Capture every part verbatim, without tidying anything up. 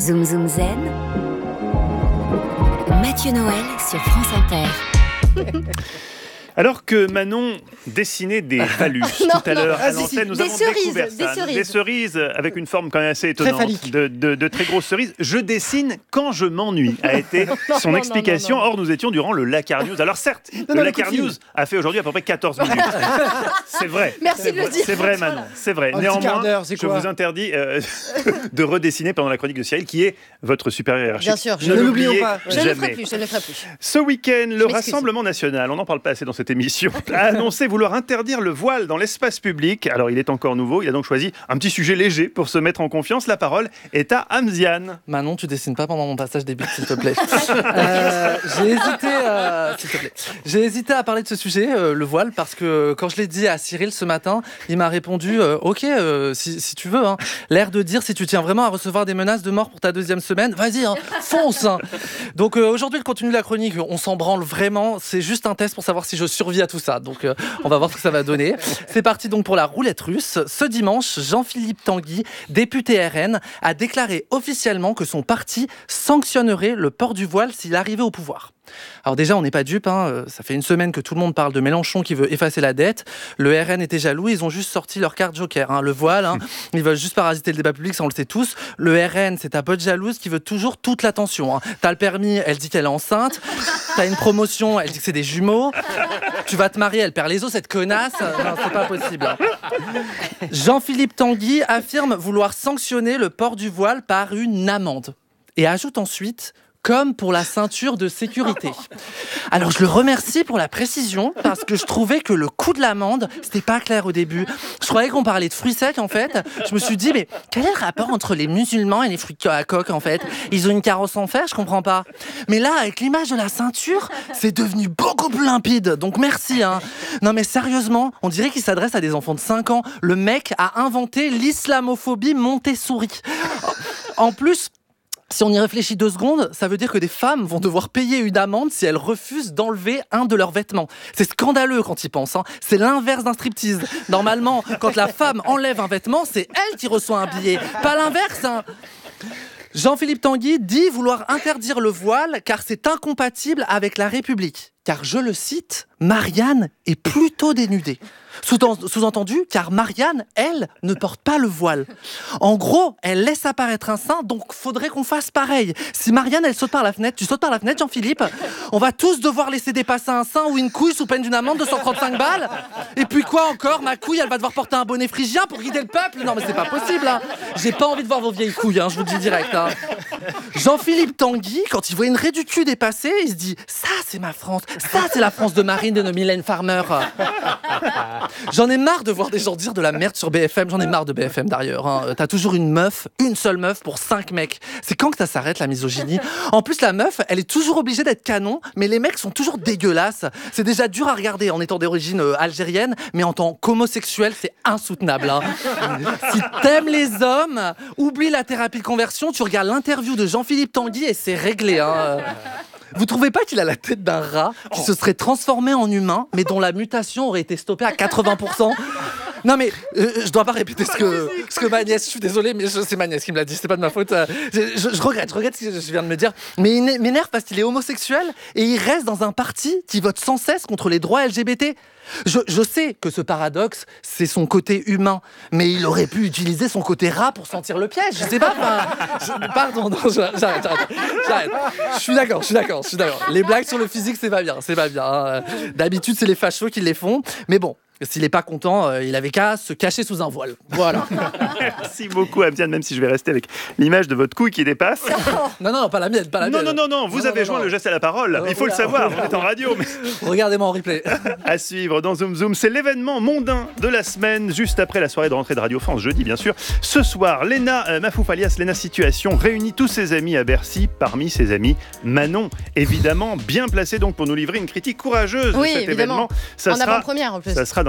Zoom Zoom Zen, Mathieu Noël sur France Inter. Alors que Manon dessinait des phallus non, tout à non. l'heure Ah, à si, l'antenne, si. nous Des avons cerises, découvert des ça. cerises. Des cerises avec une forme quand même assez étonnante, phallique. de, de, de très grosses cerises. Je dessine quand je m'ennuie, a été non, son non, explication. non, non, non. Or, nous étions durant le Lakar News. Alors certes, non, le le Lakar coup de fil. News a fait aujourd'hui à peu près quatorze minutes. C'est vrai. Merci de le dire. C'est vrai, Manon. C'est vrai. Un petit quart Néanmoins, d'heure, c'est je quoi vous interdis euh, de redessiner pendant la chronique de Cyril, qui est votre supérieur hiérarchique. Bien sûr, Ne je- l'oublions pas. Je ne le jamais. ferai plus, je ne le ferai plus. Ce week-end, le m'excuse. Rassemblement national, on n'en parle pas assez dans cette émission, a annoncé vouloir interdire le voile dans l'espace public. Alors, il est encore nouveau, il a donc choisi un petit sujet léger pour se mettre en confiance. La parole est à Hamziane. Manon, tu dessines pas pendant mon passage des buts, s'il te plaît. Euh, j'ai hésité, euh, s'il te plaît. J'ai hésité à parler de ce sujet, euh, le voile, parce que quand je l'ai dit à Cyril ce matin, il m'a répondu euh, OK, euh, si, si tu veux. Hein. L'air de dire si tu tiens vraiment à recevoir des menaces de mort pour ta deuxième semaine, vas-y, hein, fonce. Hein. Donc euh, aujourd'hui, le contenu de la chronique, on s'en branle vraiment. C'est juste un test pour savoir si je survis à tout ça. Donc euh, on va voir ce que ça va donner. C'est parti donc pour la roulette russe. Ce dimanche, Jean-Philippe Tanguy, député R N, a déclaré officiellement que son parti sanctionnerait le port du voile s'il arrivait au pouvoir. Alors déjà, on n'est pas dupes, hein. Ça fait une semaine que tout le monde parle de Mélenchon qui veut effacer la dette. Le R N était jaloux, ils ont juste sorti leur carte joker. Hein. Le voile, hein. Ils veulent juste parasiter le débat public, ça on le sait tous. Le R N, c'est ta pote jalouse qui veut toujours toute l'attention. Hein. T'as le permis, elle dit qu'elle est enceinte. T'as une promotion, elle dit que c'est des jumeaux. Tu vas te marier, elle perd les os, cette connasse. Non, c'est pas possible. Hein. Jean-Philippe Tanguy affirme vouloir sanctionner le port du voile par une amende. Et ajoute ensuite... comme pour la ceinture de sécurité. Alors je le remercie pour la précision, parce que je trouvais que le coût de l'amende, c'était pas clair au début. Je croyais qu'on parlait de fruits secs en fait. Je me suis dit, mais quel est le rapport entre les musulmans et les fruits à coque en fait ? Ils ont une carrosse en fer, je comprends pas. Mais là, avec l'image de la ceinture, c'est devenu beaucoup plus limpide, donc merci. Hein. Non mais sérieusement, on dirait qu'il s'adresse à des enfants de cinq ans. Le mec a inventé l'islamophobie Montessori. En plus, si on y réfléchit deux secondes, ça veut dire que des femmes vont devoir payer une amende si elles refusent d'enlever un de leurs vêtements. C'est scandaleux quand ils pensent. Hein. C'est l'inverse d'un striptease. Normalement, quand la femme enlève un vêtement, c'est elle qui reçoit un billet, pas l'inverse. Hein. Jean-Philippe Tanguy dit vouloir interdire le voile car c'est incompatible avec la République. Car, je le cite, Marianne est plutôt dénudée. Sous-entendu, car Marianne, elle, ne porte pas le voile. En gros, elle laisse apparaître un sein, donc faudrait qu'on fasse pareil. Si Marianne, elle saute par la fenêtre, tu sautes par la fenêtre, Jean-Philippe, on va tous devoir laisser dépasser un sein ou une couille sous peine d'une amende de cent trente-cinq balles. Et puis quoi encore, ma couille, elle va devoir porter un bonnet phrygien pour guider le peuple. Non mais c'est pas possible, hein. J'ai pas envie de voir vos vieilles couilles, hein, je vous le dis direct. Hein. Jean-Philippe Tanguy, quand il voit une raie du cul dépasser, il se dit « ça, c'est ma France, ça, c'est la France de Marine et de Mylène Farmer. » J'en ai marre de voir des gens dire de la merde sur B F M. J'en ai marre de B F M d'ailleurs. Hein. T'as toujours une meuf, une seule meuf pour cinq mecs. C'est quand que ça s'arrête la misogynie ? En plus, la meuf, elle est toujours obligée d'être canon, mais les mecs sont toujours dégueulasses. C'est déjà dur à regarder en étant d'origine euh, algérienne, mais en tant qu'homosexuel, c'est insoutenable. Hein. Si t'aimes les hommes, oublie la thérapie de conversion, tu regardes l'interview de Jean-Philippe Tanguy et c'est réglé. Hein. Vous trouvez pas qu'il a la tête d'un rat qui se serait transformé en humain, mais dont la mutation aurait été stoppée à quatre-vingts pour cent ? Non mais, euh, je dois pas répéter ce que, ce que ma nièce, je suis désolé, mais je, c'est ma nièce qui me l'a dit, c'est pas de ma faute. Euh, je, je, je regrette, je regrette ce que je viens de me dire. Mais il m'énerve parce qu'il est homosexuel et il reste dans un parti qui vote sans cesse contre les droits L G B T. Je, je sais que ce paradoxe, c'est son côté humain, mais il aurait pu utiliser son côté rat pour sentir le piège, je sais pas. Je, pardon, non, j'arrête, j'arrête, j'arrête. Je suis d'accord, je suis d'accord, je suis d'accord. Les blagues sur le physique, c'est pas bien, c'est pas bien. Hein. D'habitude, c'est les fachos qui les font, mais bon. S'il n'est pas content, euh, il avait qu'à se cacher sous un voile. Voilà. Merci beaucoup, Hamziane, même si je vais rester avec l'image de votre couille qui dépasse. Non, non, pas la mienne, pas la non, mienne. Non, non, non, vous non, avez non, joint non. le geste à la parole. Euh, Il faut voilà. le savoir, on est en radio. Mais... Regardez-moi en replay. À suivre dans Zoom Zoom, c'est l'événement mondain de la semaine, juste après la soirée de rentrée de Radio France, jeudi bien sûr. Ce soir, Léna euh, Mafouf, alias Léna Situation, réunit tous ses amis à Bercy. Parmi ses amis, Manon, évidemment, bien placée donc pour nous livrer une critique courageuse Oui, de cet évidemment. événement. Ça En sera, avant-première en plus. ça sera dans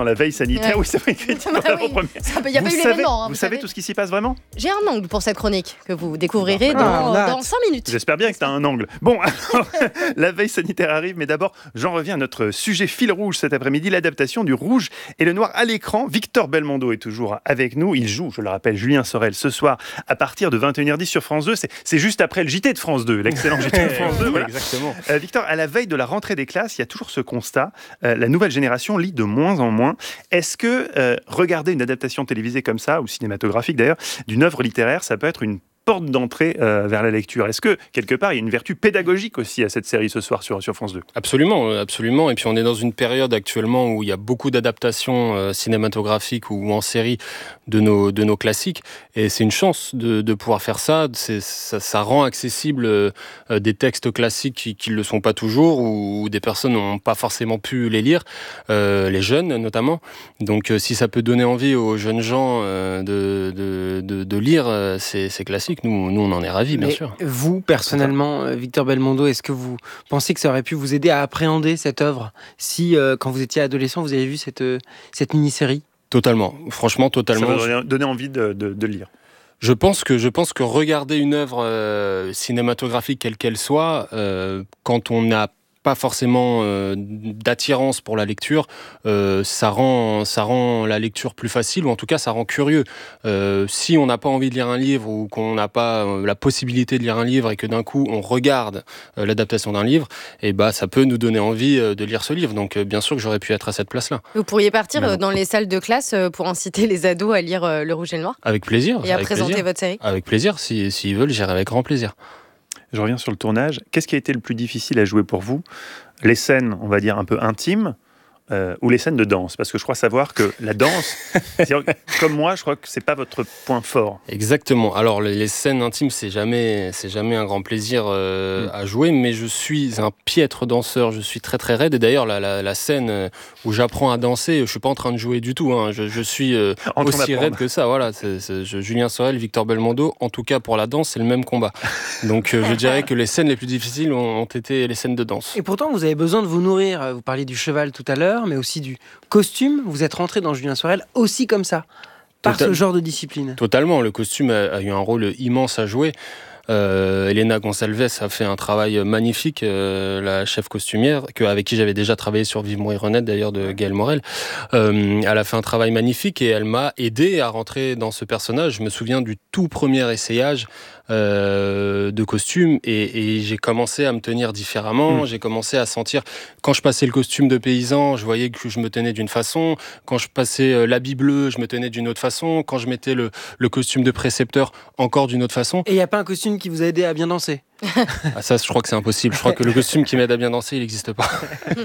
dans la veille sanitaire. Ouais. Oui, c'est vrai, une critique Bah en oui, avant-première. Il n'y a Vous pas eu savez, l'événement. hein, vous vous savez savez. tout ce qui s'y passe vraiment? J'ai un angle pour cette chronique que vous découvrirez Ah, dans, on a dans hâte. cinq minutes. J'espère bien que tu as un angle. Bon, alors, la veille sanitaire arrive, mais d'abord, j'en reviens à notre sujet fil rouge cet après-midi, l'adaptation du rouge et le noir à l'écran. Victor Belmondo est toujours avec nous. Il joue, je le rappelle, Julien Sorel ce soir à partir de vingt et une heures dix sur France deux. C'est, c'est juste après le J T de France deux, l'excellent J T de France deux. Voilà. Exactement. Euh, Victor, à la veille de la rentrée des classes, il y a toujours ce constat. Euh, la nouvelle génération lit de moins en moins. Est-ce que euh, regarder une adaptation télévisée comme ça, ou cinématographique d'ailleurs, d'une œuvre littéraire, ça peut être une porte d'entrée euh, vers la lecture? Est-ce que, quelque part, il y a une vertu pédagogique aussi à cette série ce soir sur, sur France deux? Absolument, euh, absolument. Et puis on est dans une période actuellement où il y a beaucoup d'adaptations euh, cinématographiques ou, ou en série de nos, de nos classiques. Et c'est une chance de, de pouvoir faire ça. C'est, ça. Ça rend accessible euh, des textes classiques qui ne le sont pas toujours, ou, ou des personnes n'ont pas forcément pu les lire, euh, les jeunes notamment. Donc euh, si ça peut donner envie aux jeunes gens euh, de, de, de, de lire euh, ces, ces classiques, Nous, nous, on en est ravis, bien Mais sûr. Vous, personnellement, euh, Victor Belmondo, est-ce que vous pensez que ça aurait pu vous aider à appréhender cette œuvre si, euh, quand vous étiez adolescent, vous avez vu cette, euh, cette mini-série? Totalement. Franchement, totalement. Ça va donner, donner envie de, de, de lire. Je pense que, je pense que regarder une œuvre euh, cinématographique, quelle qu'elle soit, euh, quand on n'a pas forcément euh, d'attirance pour la lecture, euh, ça rend, ça rend la lecture plus facile, ou en tout cas ça rend curieux. Euh, si on n'a pas envie de lire un livre, ou qu'on n'a pas euh, la possibilité de lire un livre, et que d'un coup on regarde euh, l'adaptation d'un livre, et bah, ça peut nous donner envie euh, de lire ce livre. Donc euh, bien sûr que j'aurais pu être à cette place-là. Vous pourriez partir Bah non. euh, dans les salles de classe euh, pour inciter les ados à lire euh, Le Rouge et le Noir Avec plaisir. et à avec présenter plaisir. votre série. Avec plaisir, si, s'ils veulent, j'irai avec grand plaisir. Je reviens sur le tournage. Qu'est-ce qui a été le plus difficile à jouer pour vous? Les scènes, on va dire, un peu intimes, euh, ou les scènes de danse? Parce que je crois savoir que la danse, comme moi, je crois que c'est pas votre point fort. Exactement. Alors les, les scènes intimes, c'est jamais, c'est jamais un grand plaisir euh, Mm. à jouer, mais je suis un piètre danseur. Je suis très très raide. Et d'ailleurs, la, la, la scène où j'apprends à danser, je suis pas en train de jouer du tout. Hein. Je, je suis euh, En train aussi d'apprendre. raide que ça. Voilà. C'est, c'est, je- Julien Sorel, Victor Belmondo. En tout cas, pour la danse, c'est le même combat. Donc, euh, je dirais que les scènes les plus difficiles ont, ont été les scènes de danse. Et pourtant, vous avez besoin de vous nourrir. Vous parliez du cheval tout à l'heure, mais aussi du costume. Vous êtes rentré dans Julien Sorel aussi comme ça, par Total- ce genre de discipline. Totalement, le costume a, a eu un rôle immense à jouer. Euh, Elena Gonçalves a fait un travail magnifique, euh, la chef costumière, que, avec qui j'avais déjà travaillé sur Vive mourir honnête d'ailleurs de Gaël Morel. Euh, elle a fait un travail magnifique et elle m'a aidé à rentrer dans ce personnage. Je me souviens du tout premier essayage euh, de costume et, et j'ai commencé à me tenir différemment. Mmh. J'ai commencé à sentir, quand je passais le costume de paysan, je voyais que je me tenais d'une façon. Quand je passais euh, l'habit bleu, je me tenais d'une autre façon. Quand je mettais le, le costume de précepteur, encore d'une autre façon. Et il n'y a pas un costume qui vous a aidé à bien danser? Ah, ça, je crois que c'est impossible. Je crois que le costume qui m'aide à bien danser, il n'existe pas.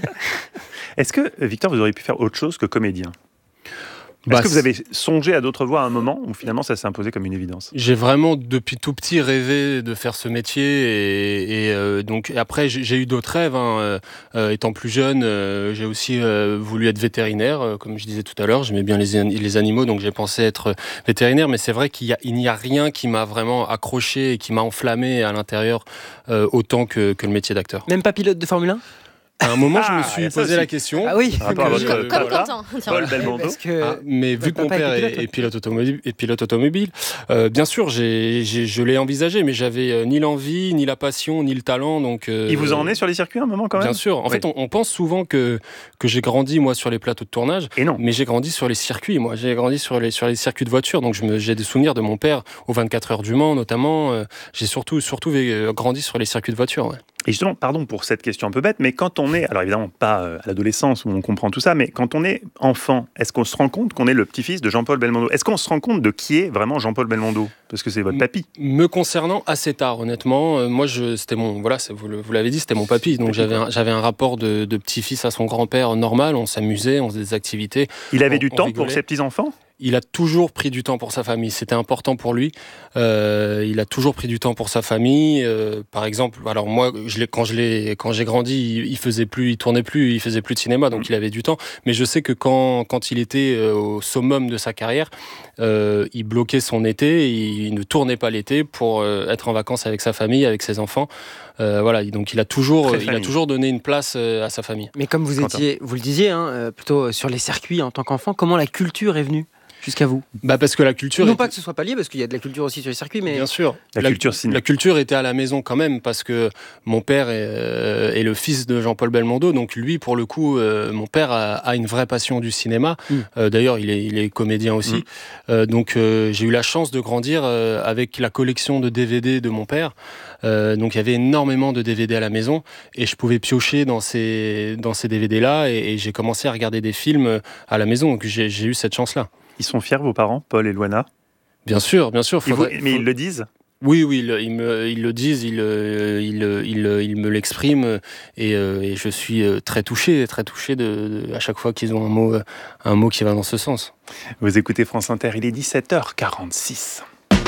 Est-ce que, Victor, vous auriez pu faire autre chose que comédien? Est-ce Bah, que vous avez songé à d'autres voies à un moment, ou finalement ça s'est imposé comme une évidence? J'ai vraiment depuis tout petit rêvé de faire ce métier et, et, euh, donc et après j'ai, j'ai eu d'autres rêves. Hein. Euh, euh, étant plus jeune, euh, j'ai aussi euh, voulu être vétérinaire, euh, comme je disais tout à l'heure. J'aimais bien les, les animaux, donc j'ai pensé être vétérinaire. Mais c'est vrai qu'il y a, il n'y a rien qui m'a vraiment accroché et qui m'a enflammé à l'intérieur euh, autant que, que le métier d'acteur. Même pas pilote de Formule un? À un moment, je Ah, me il y suis a ça posé aussi. la question. Ah oui. Par rapport à que votre je- Comme papa, Quentin. Tiens, Paul voilà. Belmondo. Parce que Ah, mais vu votre que mon papa père était est, pilote. est pilote automobile, est pilote automobile euh, bien sûr, j'ai, j'ai, je l'ai envisagé, mais j'avais euh, ni l'envie, ni la passion, ni le talent. Donc, euh, Il vous a emmené sur les circuits à un moment quand même? Bien sûr. En Oui. fait, on, on pense souvent que, que j'ai grandi, moi, sur les plateaux de tournage, Et non. mais j'ai grandi sur les circuits. Moi, j'ai grandi sur les, sur les circuits de voiture. Donc, je me, j'ai des souvenirs de mon père aux vingt-quatre heures du Mans, notamment. Euh, j'ai surtout, surtout euh, grandi sur les circuits de voiture. Ouais. Et justement, pardon pour cette question un peu bête, mais quand on est, alors évidemment pas euh, à l'adolescence où on comprend tout ça, mais quand on est enfant, est-ce qu'on se rend compte qu'on est le petit-fils de Jean-Paul Belmondo? Est-ce qu'on se rend compte de qui est vraiment Jean-Paul Belmondo? Parce que c'est votre papy. Me concernant assez tard, honnêtement, euh, moi, je, c'était mon, voilà, c'est- vous, le- vous l'avez dit, c'était mon papy. Donc, Papy, j'avais quoi. un, j'avais un rapport de, de petit-fils à son grand-père normal. On s'amusait, on faisait des activités. Il avait On- du on temps rigolait. pour ses petits-enfants? Il a toujours pris du temps pour sa famille. C'était important pour lui. Euh, il a toujours pris du temps pour sa famille. Euh, par exemple, alors moi, je l'ai, quand je l'ai, quand j'ai grandi, il, il faisait plus, il tournait plus, il faisait plus de cinéma, donc Mm. il avait du temps. Mais je sais que quand, quand il était euh, au summum de sa carrière, euh, il bloquait son été, il ne tournait pas l'été pour euh, être en vacances avec sa famille, avec ses enfants. Euh, voilà, donc il a toujours, il a toujours donné une place euh, à sa famille. Mais comme vous étiez, vous le disiez, hein, euh, plutôt sur les circuits en tant qu'enfant, comment la culture est venue jusqu'à vous? Bah parce que la culture... Non est... pas que ce soit pas lié, parce qu'il y a de la culture aussi sur les circuits, mais... Bien sûr. La, la culture ciné. La culture était à la maison quand même, parce que mon père est, euh, est le fils de Jean-Paul Belmondo, donc lui, pour le coup, euh, mon père a, a une vraie passion du cinéma. Mm. Euh, d'ailleurs, il est, il est comédien aussi. Mm. Euh, donc euh, j'ai eu la chance de grandir euh, avec la collection de D V D de mon père. Euh, donc il y avait énormément de D V D à la maison, et je pouvais piocher dans ces, dans ces D V D-là, et, et j'ai commencé à regarder des films à la maison, donc j'ai, j'ai eu cette chance-là. Ils sont fiers, vos parents, Paul et Loana? Bien sûr, bien sûr. Faudrait, vous, mais faut... ils le disent? Oui, oui, ils, ils, me, ils le disent, ils, ils, ils, ils me l'expriment, et, et je suis très touché, très touché de, de, à chaque fois qu'ils ont un mot, un mot qui va dans ce sens. Vous écoutez France Inter, il est dix-sept heures quarante-six.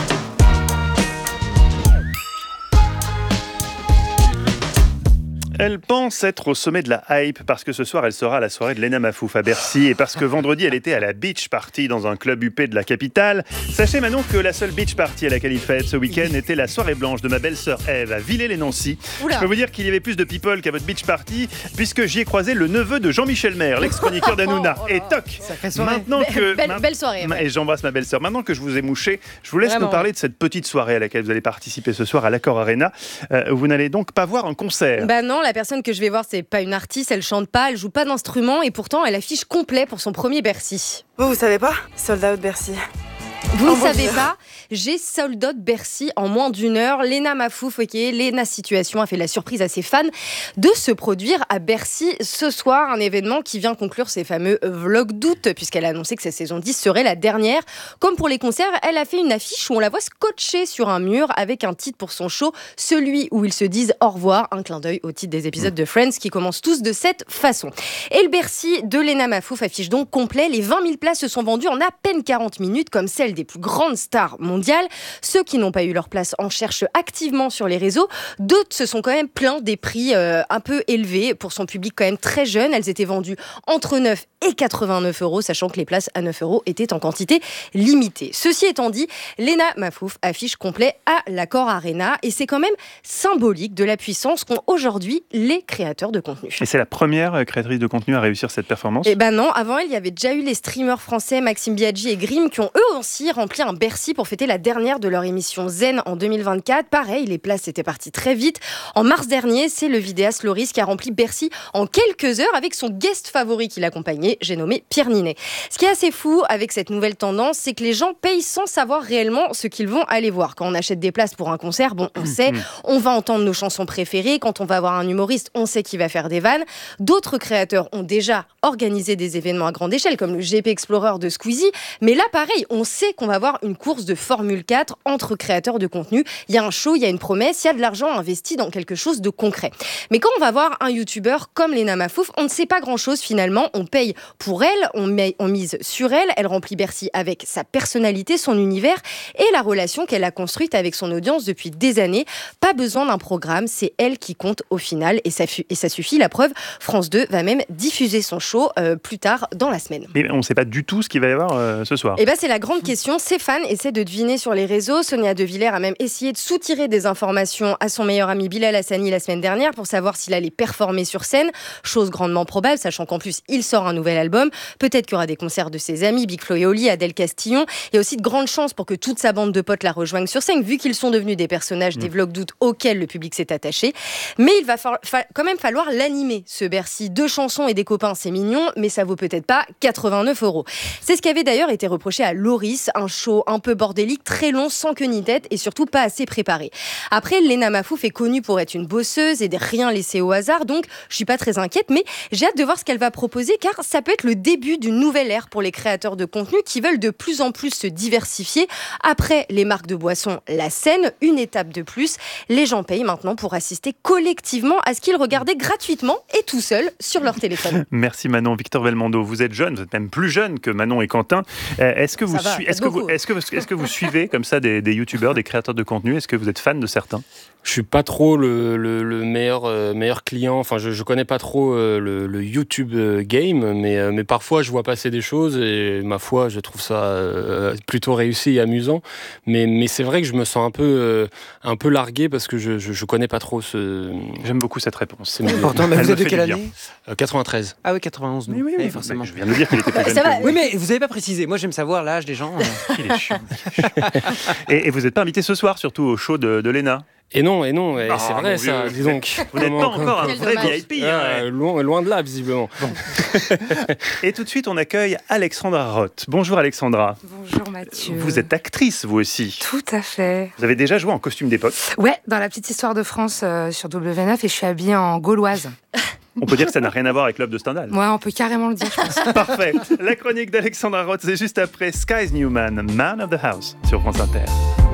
Elle pense être au sommet de la hype parce que ce soir, elle sera à la soirée de Lena Mafouf à Bercy et parce que vendredi, elle était à la beach party dans un club huppé de la capitale. Sachez Manon que la seule beach party à laquelle il fait ce week-end était la soirée blanche de ma belle-sœur Ève à Villers-les-Nancy. Je peux vous dire qu'il y avait plus de people qu'à votre beach party puisque j'y ai croisé le neveu de Jean-Michel Maire, l'ex-chroniqueur d'Hanouna. Oh, oh et toc Maintenant que... Belle, belle soirée. Ouais. Et j'embrasse ma belle-sœur. Maintenant que je vous ai mouché, je vous laisse Vraiment. nous parler de cette petite soirée à laquelle vous allez participer ce soir à l'Accor Arena. Euh, vous n'allez donc pas voir un concert. Bah non, la personne que je vais voir, c'est pas une artiste, elle chante pas, elle joue pas d'instrument et pourtant elle affiche complet pour son premier Bercy. Vous, vous savez pas? Sold out Bercy. Vous ne savez pas, j'ai sold out Bercy en moins d'une heure. Lena Mafouf, ok, Lena Situation a fait la surprise à ses fans de se produire à Bercy ce soir. Un événement qui vient conclure ses fameux vlogs d'août, puisqu'elle a annoncé que sa saison dix serait la dernière. Comme pour les concerts, elle a fait une affiche où on la voit scotchée sur un mur avec un titre pour son show, celui où ils se disent au revoir. Un clin d'œil au titre des épisodes de Friends qui commencent tous de cette façon. Et le Bercy de Lena Mafouf affiche donc complet. Les vingt mille places se sont vendues en à peine quarante minutes, comme celle des plus grandes stars mondiales. Ceux qui n'ont pas eu leur place en cherchent activement sur les réseaux. D'autres se sont quand même plaints des prix euh, un peu élevés pour son public quand même très jeune. Elles étaient vendues entre neuf et quatre-vingt-neuf euros, sachant que les places à neuf euros étaient en quantité limitée. Ceci étant dit, Lena Mafouf affiche complet à l'Accor Arena et c'est quand même symbolique de la puissance qu'ont aujourd'hui les créateurs de contenu. Et c'est la première créatrice de contenu à réussir cette performance? Eh ben non, avant elle, il y avait déjà eu les streamers français Maxime Biaggi et Grimm qui ont eux aussi rempli un Bercy pour fêter la dernière de leur émission Zen en deux mille vingt-quatre. Pareil, les places étaient parties très vite. En mars dernier, c'est le vidéaste Loris qui a rempli Bercy en quelques heures avec son guest favori qui l'accompagnait, j'ai nommé Pierre Ninet. Ce qui est assez fou avec cette nouvelle tendance, c'est que les gens payent sans savoir réellement ce qu'ils vont aller voir. Quand on achète des places pour un concert, bon, on sait, on va entendre nos chansons préférées. Quand on va voir un humoriste, on sait qu'il va faire des vannes. D'autres créateurs ont déjà organisé des événements à grande échelle, comme le G P Explorer de Squeezie. Mais là, pareil, on sait qu'on va voir une course de Formule quatre entre créateurs de contenu. Il y a un show, il y a une promesse, il y a de l'argent investi dans quelque chose de concret. Mais quand on va voir un youtubeur comme Lena Mafouf, on ne sait pas grand-chose finalement. On paye pour elle, on, met, on mise sur elle. Elle remplit Bercy avec sa personnalité, son univers et la relation qu'elle a construite avec son audience depuis des années. Pas besoin d'un programme, c'est elle qui compte au final et ça, et ça suffit. La preuve, France deux va même diffuser son show euh, plus tard dans la semaine. Mais on ne sait pas du tout ce qu'il va y avoir euh, ce soir. Et ben c'est la grande question. Ses fans essaient de deviner sur les réseaux. Sonia De Villers a même essayé de soutirer des informations à son meilleur ami Bilal Hassani la semaine dernière pour savoir s'il allait performer sur scène. Chose grandement probable, sachant qu'en plus il sort un nouvel album. Peut-être qu'il y aura des concerts de ses amis, Big Flo et Oli, Adèle Castillon. Il y a aussi de grandes chances pour que toute sa bande de potes la rejoignent sur scène, vu qu'ils sont devenus des personnages mmh. des vlogs d'août auxquels le public s'est attaché. Mais il va fa- fa- quand même falloir l'animer, ce Bercy. Deux chansons et des copains, c'est mignon, mais ça vaut peut-être pas quatre-vingt-neuf euros. C'est ce qui avait d'ailleurs été reproché à Loris, un show un peu bordélique, très long, sans queue ni tête et surtout pas assez préparé. Après, Lena Mafouf est connue pour être une bosseuse et de rien laisser au hasard, donc je suis pas très inquiète, mais j'ai hâte de voir ce qu'elle va proposer, car ça peut être le début d'une nouvelle ère pour les créateurs de contenu qui veulent de plus en plus se diversifier. Après les marques de boissons, la scène, une étape de plus. Les gens payent maintenant pour assister collectivement à ce qu'ils regardaient gratuitement et tout seuls sur leur téléphone. Merci Manon. Victor Belmondo, vous êtes jeune, vous êtes même plus jeune que Manon et Quentin. Euh, est-ce que vous, va, su- est-ce est-ce que, vous, est-ce, que, est-ce que vous suivez comme ça des, des youtubeurs, des créateurs de contenu? Est-ce que vous êtes fan de certains? Je suis pas trop le, le, le meilleur, euh, meilleur client. Enfin, je, je connais pas trop euh, le, le YouTube euh, game, mais, euh, mais parfois je vois passer des choses et ma foi, je trouve ça euh, plutôt réussi et amusant. Mais, mais c'est vrai que je me sens un peu, euh, un peu largué parce que je, je, je connais pas trop ce. J'aime beaucoup cette réponse. C'est important. Mais vous êtes de quelle année? euh, quatre-vingt-treize. Ah oui, quatre-vingt-onze. Oui, oui, oui, oui, forcément. Je viens de dire qu'il était plus jeune. Ça va, que vous. Oui, mais vous avez pas précisé. Moi, j'aime savoir l'âge des gens. Il est chiant. Il est chiant. et, et vous n'êtes pas invité ce soir, surtout au show de, de Léna? Et non, et non, et Ah, c'est mon vrai Dieu. ça, dis donc. Vous n'êtes pas Comment- encore un Quel vrai dommage. V I P. Ah, hein, ouais. loin, loin de là, visiblement. Et tout de suite, on accueille Alexandra Roth. Bonjour Alexandra. Bonjour Mathieu. Vous êtes actrice, vous aussi. Tout à fait. Vous avez déjà joué en costume d'époque. Ouais, dans la petite histoire de France euh, sur W neuf et je suis habillée en gauloise. On peut dire que ça n'a rien à voir avec Club de Stendhal. Ouais, on peut carrément le dire, je pense. Parfait. La chronique d'Alexandra Roth, c'est juste après Sky's New Man, Man of the House, sur France Inter.